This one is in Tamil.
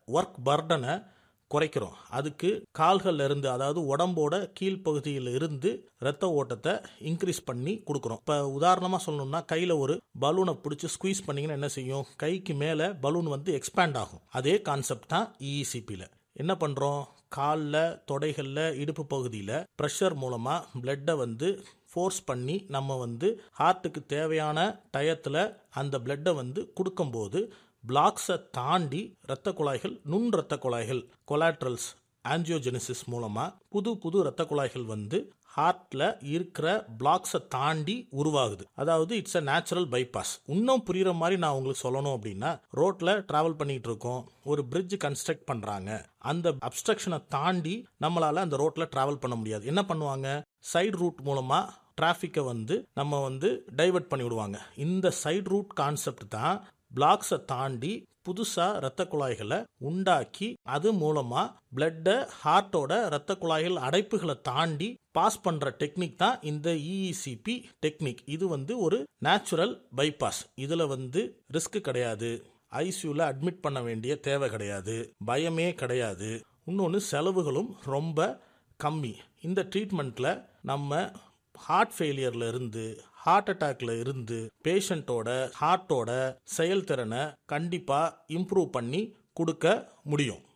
ஒர்க் பர்டனை குறைக்கிறோம். அதுக்கு கால்கள்ல இருந்து, அதாவது உடம்போட கீழ்ப்பகுதியில் இருந்து ரத்த ஓட்டத்தை இன்க்ரீஸ் பண்ணி கொடுக்குறோம். இப்போ உதாரணமாக சொல்லணும்னா, கையில் ஒரு பலூனை பிடிச்சி ஸ்குவீஸ் பண்ணிங்கன்னா என்ன செய்யும்? கைக்கு மேலே பலூன் எக்ஸ்பேண்ட் ஆகும். அதே கான்செப்ட் தான் இஇசிபியில். என்ன பண்ணுறோம்? காலில், தொடைகளில், இடுப்பு பகுதியில் ப்ரெஷர் மூலமாக பிளட்டை ஃபோர்ஸ் பண்ணி நம்ம ஹார்ட்டுக்கு தேவையான டயத்தில் அந்த பிளட்டை கொடுக்கும்போது பிளாக்ஸை தாண்டி இரத்த குழாய்கள், நுண் இரத்த குழாய்கள், கொலாட்ரல்ஸ் ஆஞ்சியோஜெனிசிஸ் மூலமாக புது புது இரத்த குழாய்கள் ஹார்ட்டில் இருக்கிற பிளாக்ஸை தாண்டி உருவாகுது. அதாவது இட்ஸ் அ நேச்சுரல் பைபாஸ். இன்னும் புரியுற மாதிரி நான் உங்களுக்கு சொல்லணும் அப்படின்னா, ரோட்டில் ட்ராவல் பண்ணிட்டு இருக்கோம், ஒரு பிரிட்ஜ் கன்ஸ்ட்ரக்ட் பண்ணுறாங்க. அந்த அப்ஸ்ட்ரக்ஷனை தாண்டி நம்மளால் அந்த ரோட்டில் ட்ராவல் பண்ண முடியாது. என்ன பண்ணுவாங்க? சைடு ரூட் மூலமாக டிராஃபிக்கை நம்ம டைவர்ட் பண்ணி விடுவாங்க. இந்த சைடு ரூட் கான்செப்ட் தான் பிளாக்ஸை தாண்டி புதுசாக இரத்த குழாய்களை உண்டாக்கி அது மூலமாக பிளட்டை ஹார்ட்டோட இரத்த குழாய்கள் அடைப்புகளை தாண்டி பாஸ் பண்ணுற டெக்னிக் தான் இந்த இஇசிபி டெக்னிக். இது ஒரு நேச்சுரல் பைபாஸ். இதில் ரிஸ்க் கிடையாது, ஐசியூவில் அட்மிட் பண்ண வேண்டிய தேவை கிடையாது, பயமே கிடையாது. இன்னொன்று, செலவுகளும் ரொம்ப கம்மி. இந்த ட்ரீட்மெண்ட்டில் நம்ம ஹார்ட் ஃபெயிலியர்ல இருந்து, ஹார்ட் அட்டாக்ல இருந்து பேஷண்ட்டோட ஹார்ட்டோட செயல்திறனை கண்டிப்பாக இம்ப்ரூவ் பண்ணி கொடுக்க முடியும்.